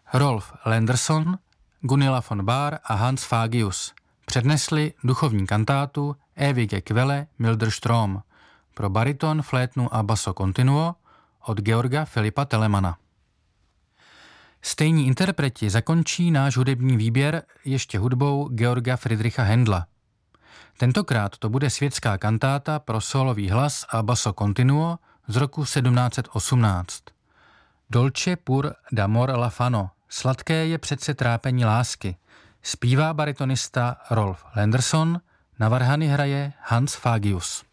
Rolf Lenderson, Gunilla von Bahr a Hans Fagius přednesli duchovní kantátu Ewige Quelle milder Strom pro bariton, flétnu a basso continuo od Georga Filipa Telemana. Stejní interpreti zakončí náš hudební výběr ještě hudbou Georga Friedricha Händla. Tentokrát to bude světská kantáta pro sólový hlas a basso continuo z roku 1718. Dolce pur d'amor la fano, sladké je přece trápení lásky, zpívá baritonista Rolf Lenderson, na varhany hraje Hans Fagius.